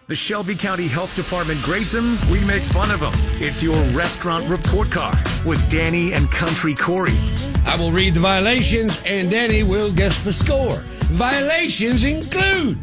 The Shelby County Health Department grades them, we make fun of them. It's your restaurant report card with Danny and Country Corey. I will read the violations, and Danny will guess the score. Violations include: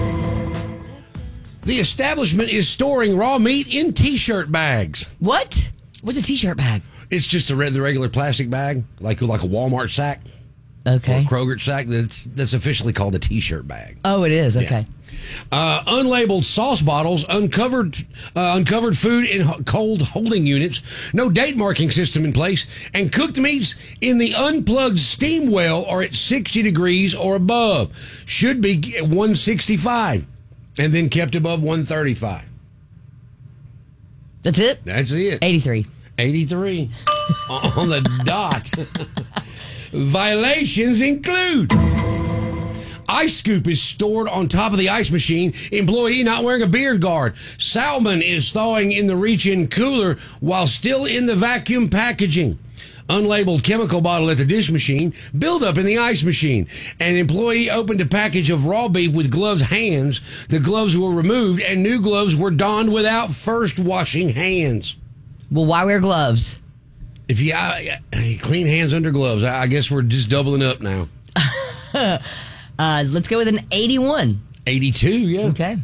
the establishment is storing raw meat in T-shirt bags. What? What's a T-shirt bag? It's just the regular plastic bag, like a Walmart sack. Okay. Or a Kroger sack. That's officially called a T-shirt bag. Oh, it is? Okay. Yeah. Unlabeled sauce bottles, uncovered food in cold holding units, no date marking system in place, and cooked meats in the unplugged steam well are at 60 degrees or above. Should be at 165 and then kept above 135. That's it? That's it. 83. 83 on the dot. Violations include: ice scoop is stored on top of the ice machine. Employee not wearing a beard guard. Salmon is thawing in the reach-in cooler while still in the vacuum packaging. Unlabeled chemical bottle at the dish machine. Buildup in the ice machine. An employee opened a package of raw beef with gloved hands. The gloves were removed and new gloves were donned without first washing hands. Well, why wear gloves? If you clean hands under gloves, I guess we're just doubling up now. Let's go with an 81. 82, yeah. Okay.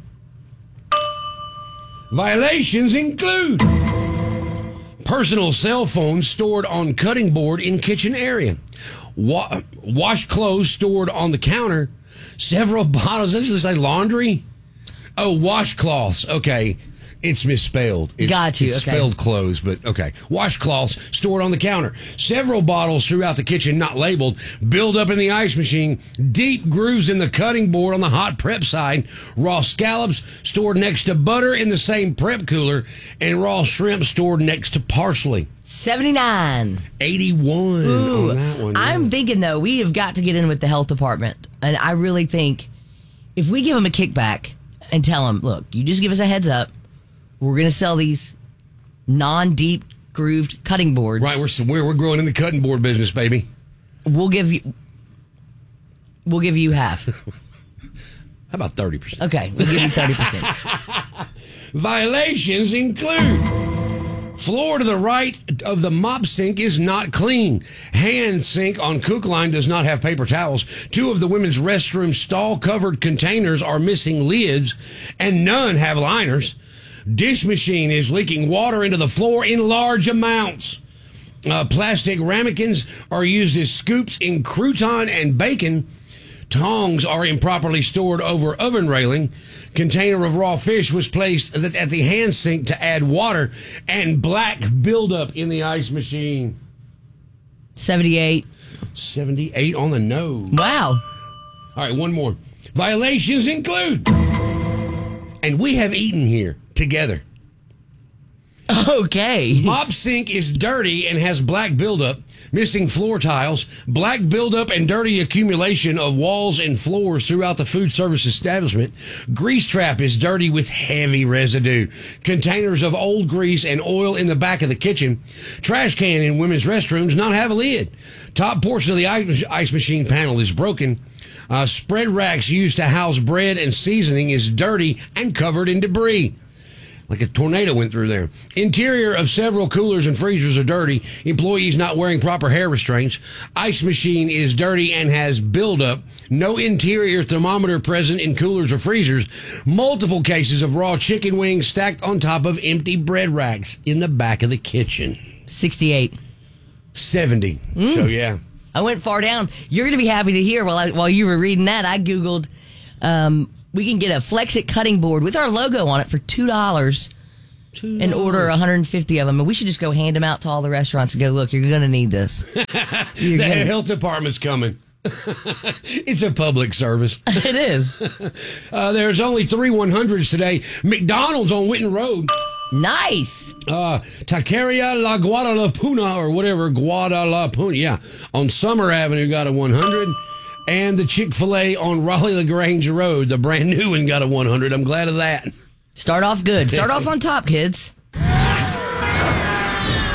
Violations include: personal cell phones stored on cutting board in kitchen area. Wash clothes stored on the counter. Several bottles. Does it say laundry? Oh, washcloths. Okay. It's misspelled. Got you. It's okay. spelled clothes, but okay. Washcloths stored on the counter. Several bottles throughout the kitchen not labeled. Build up in the ice machine. Deep grooves in the cutting board on the hot prep side. Raw scallops stored next to butter in the same prep cooler. And raw shrimp stored next to parsley. 79. 81 Ooh, on that one. Yeah. I'm thinking, though, we have got to get in with the health department. And I really think if we give them a kickback and tell them, look, you just give us a heads up. We're going to sell these non-deep grooved cutting boards. Right, we're growing in the cutting board business, baby. We'll give you half. How about 30%? Okay, we'll give you 30%. Violations include: floor to the right of the mop sink is not clean. Hand sink on cook line does not have paper towels. 2 of the women's restroom stall-covered containers are missing lids, and none have liners. Dish machine is leaking water into the floor in large amounts. Plastic ramekins are used as scoops in crouton and bacon. Tongs are improperly stored over oven railing. Container of raw fish was placed at the hand sink to add water, and black buildup in the ice machine. 78. 78 on the nose. Wow. All right, one more. Violations include: and we have eaten here together. Okay. Mop sink is dirty and has black buildup, missing floor tiles, black buildup and dirty accumulation of walls and floors throughout the food service establishment. Grease trap is dirty with heavy residue. Containers of old grease and oil in the back of the kitchen. Trash can in women's restrooms not have a lid. Top portion of the ice machine panel is broken. Spread racks used to house bread and seasoning is dirty and covered in debris. Like a tornado went through there. Interior of several coolers and freezers are dirty. Employees not wearing proper hair restraints. Ice machine is dirty and has buildup. No interior thermometer present in coolers or freezers. Multiple cases of raw chicken wings stacked on top of empty bread racks in the back of the kitchen. 68. 70. So, yeah. I went far down. You're going to be happy to hear while you were reading that, I Googled, we can get a Flexit cutting board with our logo on it for $2 and order 150 of them. And we should just go hand them out to all the restaurants and go, look, you're going to need this. The health department's coming. It's a public service. It is. There's only 3 100s today. McDonald's on Whitten Road. Nice. Taqueria La Guadalapuna or whatever, Guadalapuna. Yeah. On Summer Avenue got a 100. And the Chick-fil-A on Raleigh-LaGrange Road, the brand new one, got a 100. I'm glad of that. Start off good. Start off on top, kids.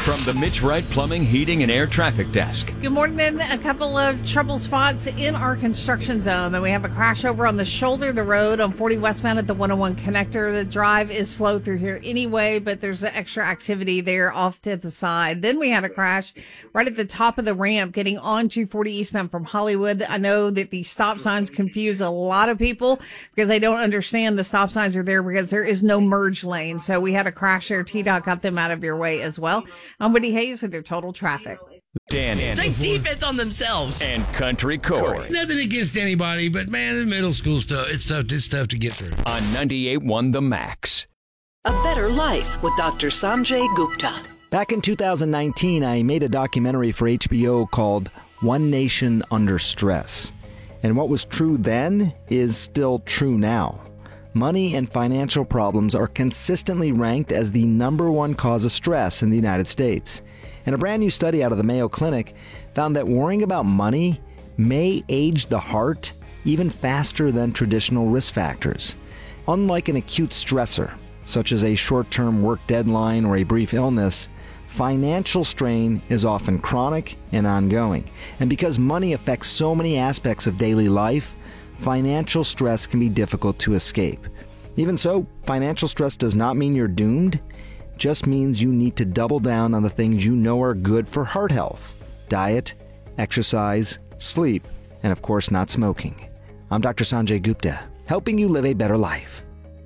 From the Mitch Wright Plumbing, Heating, and Air Traffic Desk. Good morning. A couple of trouble spots in our construction zone. Then we have a crash over on the shoulder of the road on 40 westbound at the 101 connector. The drive is slow through here anyway, but there's an extra activity there off to the side. Then we had a crash right at the top of the ramp getting onto 40 eastbound from Hollywood. I know that the stop signs confuse a lot of people because they don't understand the stop signs are there because there is no merge lane. So we had a crash there. TDOT got them out of your way as well. I'm Woody Hayes with their total traffic. Danny. Take defense on themselves. And Country Corey. Nothing against anybody, but man, the middle school stuff, it's tough to get through. On 98.1 The Max. A Better Life with Dr. Sanjay Gupta. Back in 2019, I made a documentary for HBO called One Nation Under Stress. And what was true then is still true now. Money and financial problems are consistently ranked as the #1 cause of stress in the United States. And a brand new study out of the Mayo Clinic found that worrying about money may age the heart even faster than traditional risk factors. Unlike an acute stressor, such as a short-term work deadline or a brief illness, financial strain is often chronic and ongoing. And because money affects so many aspects of daily life, financial stress can be difficult to escape. Even so, financial stress does not mean you're doomed. It just means you need to double down on the things you know are good for heart health: diet, exercise, sleep, and of course not smoking. I'm Dr. Sanjay Gupta, helping you live a better life.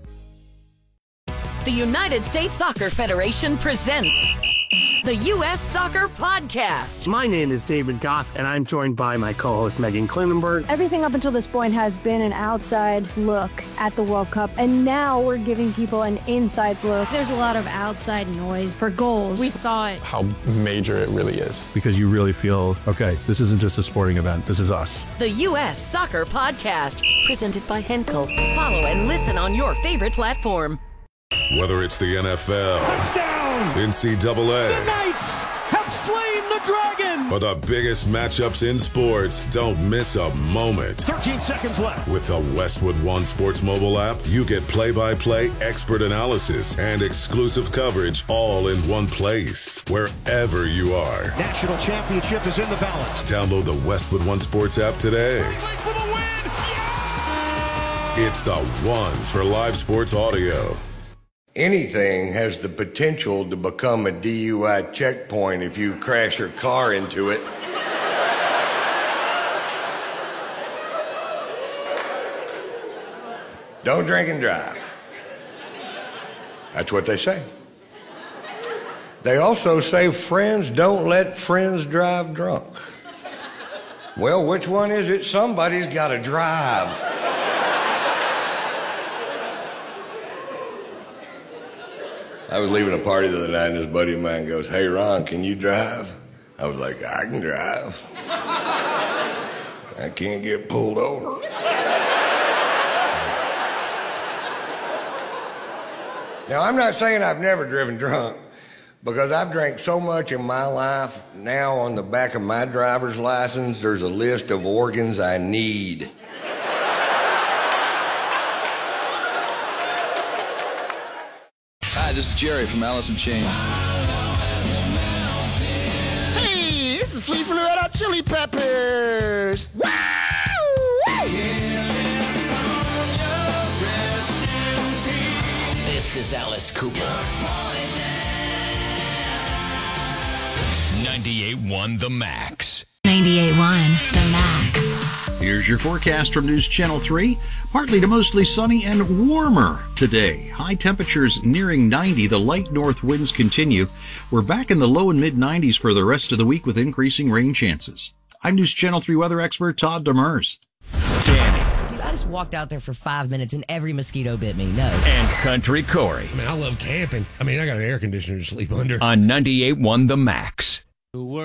The United States Soccer Federation presents the U.S. Soccer Podcast. My name is David Goss, and I'm joined by my co-host Megan Klinenberg. Everything up until this point has been an outside look at the World Cup, and now we're giving people an inside look. There's a lot of outside noise for goals. We thought how major it really is, because you really feel, okay, this isn't just a sporting event, this is us. The U.S. Soccer Podcast, presented by Henkel. Follow and listen on your favorite platform. Whether it's the NFL, touchdown, NCAA, the Knights have slain the dragon, or the biggest matchups in sports, don't miss a moment. 13 seconds left. With the Westwood One Sports mobile app, you get play-by-play, expert analysis, and exclusive coverage all in one place, wherever you are. National championship is in the balance. Download the Westwood One Sports app today. For the win. Yeah! It's the one for live sports audio. Anything has the potential to become a DUI checkpoint if you crash your car into it. Don't drink and drive. That's what they say. They also say friends don't let friends drive drunk. Well, which one is it? Somebody's got to drive. I was leaving a party the other night, and this buddy of mine goes, "Hey, Ron, can you drive?" I was like, "I can drive. I can't get pulled over." Now, I'm not saying I've never driven drunk, because I've drank so much in my life. Now, on the back of my driver's license, there's a list of organs I need. Hi, this is Jerry from Alice in Chains. Hey, this is Flea from the Red Hot Chili Peppers. Wow! This is Alice Cooper. 98.1 The Max. 98.1 The Max. Here's your forecast from News Channel 3. Partly to mostly sunny and warmer today. High temperatures nearing 90. The light north winds continue. We're back in the low and mid-90s for the rest of the week with increasing rain chances. I'm News Channel 3 weather expert Todd Demers. Danny. Dude, I just walked out there for 5 minutes and every mosquito bit me. No. And Country Corey. I mean, I love camping. I got an air conditioner to sleep under. On 98.1 The Max.